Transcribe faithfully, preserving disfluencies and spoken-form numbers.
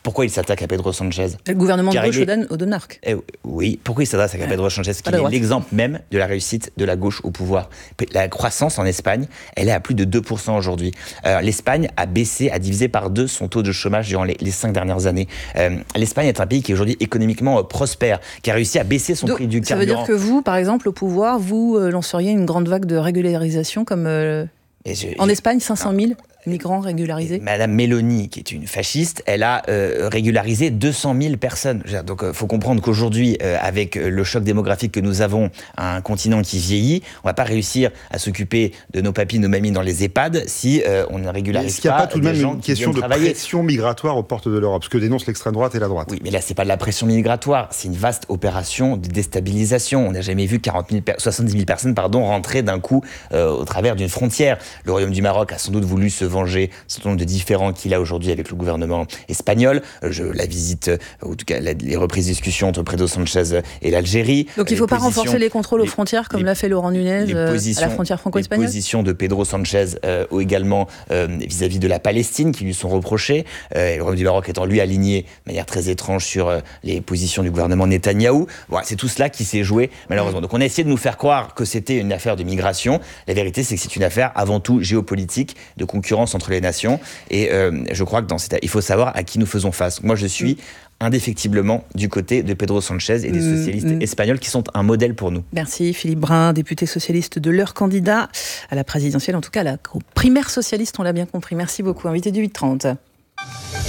Pourquoi il s'attaque à Pedro Sanchez ? Le gouvernement de gauche est... au Danemark. Eh oui, pourquoi il s'attaque à ouais. Pedro Sanchez ? Parce qu'il est l'exemple même de la réussite de la gauche au pouvoir. La croissance en Espagne, elle est à plus de deux pour cent aujourd'hui. Euh, L'Espagne a baissé, a divisé par deux son taux de chômage durant les, les cinq dernières années. Euh, L'Espagne est un pays qui est aujourd'hui économiquement euh, prospère, qui a réussi à baisser son Donc, prix du ça carburant. Ça veut dire que vous, par exemple, au pouvoir, vous euh, lanceriez une grande vague de régularisation comme euh, je, en je, Espagne, cinq cent mille migrants régularisés. Madame Meloni, qui est une fasciste, elle a euh, régularisé deux cent mille personnes. Donc, il euh, faut comprendre qu'aujourd'hui, euh, avec le choc démographique que nous avons, un continent qui vieillit, on ne va pas réussir à s'occuper de nos papis, nos mamies dans les EHPAD si euh, on ne régularise Est-ce qu'il pas. Est-ce qu'il n'y a pas tout de même une question de travailler. pression migratoire aux portes de l'Europe, ce que dénonce l'extrême droite et la droite? Oui, mais là, c'est pas de la pression migratoire, c'est une vaste opération de déstabilisation. On n'a jamais vu quarante mille, soixante-dix mille personnes pardon, rentrer d'un coup euh, au travers d'une frontière. Le Royaume du Maroc a sans doute voulu se venger de différends qu'il a aujourd'hui avec le gouvernement espagnol. Je, la visite, ou en tout cas la, les reprises de discussions entre Pedro Sanchez et l'Algérie. Donc il ne faut pas renforcer les contrôles les, aux frontières comme les, l'a fait Laurent Nunez euh, à la frontière franco-espagnole. Les positions de Pedro Sanchez euh, ou également euh, vis-à-vis de la Palestine qui lui sont reprochées. Euh, le Royaume du Maroc étant lui aligné de manière très étrange sur euh, les positions du gouvernement Netanyahou. Voilà, c'est tout cela qui s'est joué malheureusement. Donc on a essayé de nous faire croire que c'était une affaire de migration. La vérité c'est que c'est une affaire avant tout géopolitique, de concurrence entre les nations. Et euh, je crois que dans cette... il faut savoir à qui nous faisons face. Moi, je suis mmh. indéfectiblement du côté de Pedro Sanchez et des socialistes mmh. espagnols qui sont un modèle pour nous. Merci Philippe Brun, député socialiste de leur candidat à la présidentielle, en tout cas à la primaire socialiste, on l'a bien compris. Merci beaucoup, invité du huit trente.